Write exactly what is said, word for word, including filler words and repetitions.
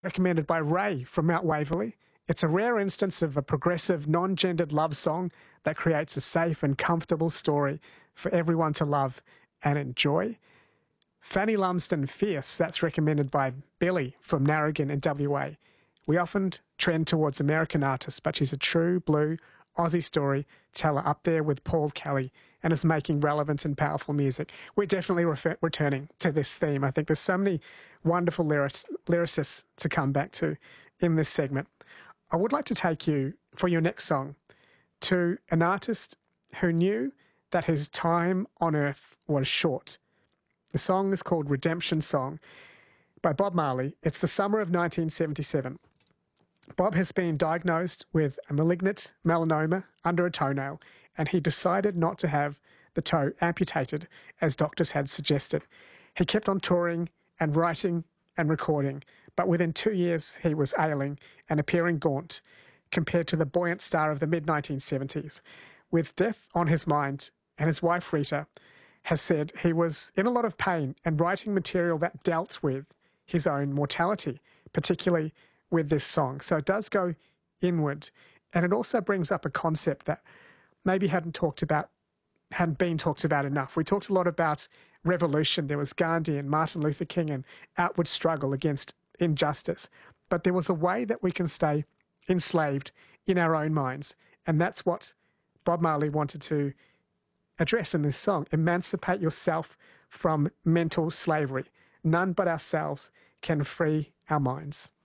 recommended by Ray from Mount Waverley. It's a rare instance of a progressive, non-gendered love song that creates a safe and comfortable story for everyone to love and enjoy. Fanny Lumsden Fierce, that's recommended by Billy from Narrogin in W A. We often trend towards American artists, but she's a true blue Aussie storyteller up there with Paul Kelly and is making relevant and powerful music. We're definitely refer- returning to this theme. I think there's so many wonderful lyrics, lyricists to come back to in this segment. I would like to take you, for your next song, to an artist who knew that his time on earth was short. The song is called Redemption Song by Bob Marley. It's the summer of nineteen seventy-seven. Bob has been diagnosed with a malignant melanoma under a toenail, and he decided not to have the toe amputated as doctors had suggested. He kept on touring and writing and recording, but within two years he was ailing and appearing gaunt compared to the buoyant star of the mid nineteen seventies. With death on his mind, and his wife Rita has said he was in a lot of pain and writing material that dealt with his own mortality, particularly with this song. So it does go inward, and it also brings up a concept that maybe hadn't talked about, hadn't been talked about enough. We talked a lot about revolution. There was Gandhi and Martin Luther King and outward struggle against injustice. But there was a way that we can stay enslaved in our own minds, and that's what Bob Marley wanted to address in this song. Emancipate yourself from mental slavery. None but ourselves can free our minds.